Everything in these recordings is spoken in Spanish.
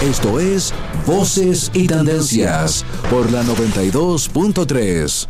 Esto es Voces y Tendencias por la 92.3.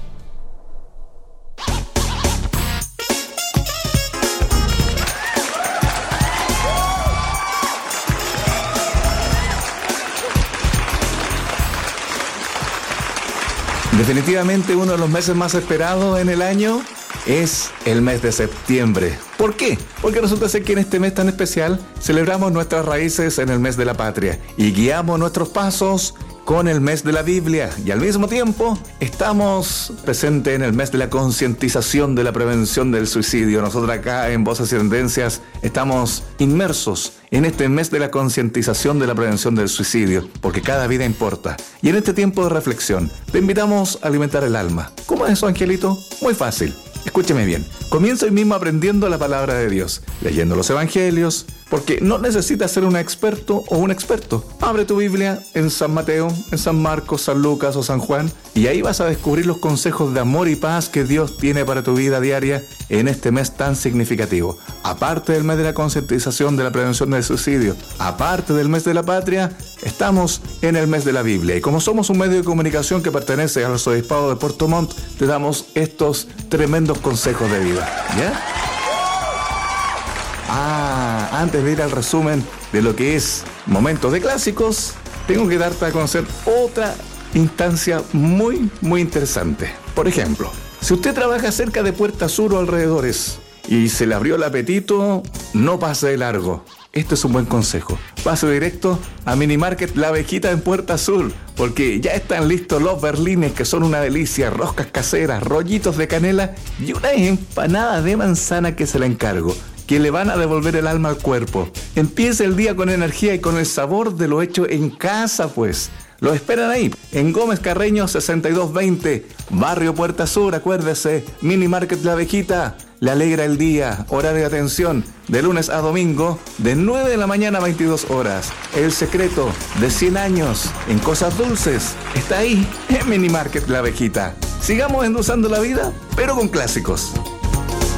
Definitivamente uno de los meses más esperados en el año es el mes de septiembre. ¿Por qué? Porque resulta ser que en este mes tan especial celebramos nuestras raíces en el mes de la patria y guiamos nuestros pasos con el mes de la Biblia, y al mismo tiempo estamos presentes en el mes de la concientización de la prevención del suicidio. Nosotros acá en Voces y Tendencias estamos inmersos en este mes de la concientización de la prevención del suicidio, porque cada vida importa. Y en este tiempo de reflexión te invitamos a alimentar el alma. ¿Cómo es eso, Angelito? Muy fácil. Escúcheme bien, comienza hoy mismo aprendiendo la palabra de Dios, leyendo los evangelios, porque no necesitas ser un experto o un experto. Abre tu Biblia en San Mateo, en San Marcos, San Lucas o San Juan, y ahí vas a descubrir los consejos de amor y paz que Dios tiene para tu vida diaria en este mes tan significativo. Aparte del mes de la concientización de la prevención del suicidio, aparte del mes de la patria, estamos en el mes de la Biblia. Y como somos un medio de comunicación que pertenece al Arzobispado de Puerto Montt, te damos estos tremendos consejos de vida. ¿Ya? Antes de ir al resumen de lo que es Momentos de Clásicos, tengo que darte a conocer otra instancia muy interesante. Por ejemplo, si usted trabaja cerca de Puerta Sur o alrededores y se le abrió el apetito, no pase de largo. Este es un buen consejo. Pase directo a Mini Market La Abejita en Puerta Sur, porque ya están listos los berlines, que son una delicia, roscas caseras, rollitos de canela y una empanada de manzana que se la encargo, que le van a devolver el alma al cuerpo. Empiece el día con energía y con el sabor de lo hecho en casa, pues. Lo esperan ahí, en Gómez Carreño 6220, Barrio Puerta Sur. Acuérdese, Mini Market La Abejita le alegra el día. Horario de atención de lunes a domingo, de 9 de la mañana a 22 horas. El secreto de 100 años en cosas dulces está ahí, en Mini Market La Abejita. Sigamos endulzando la vida, pero con clásicos.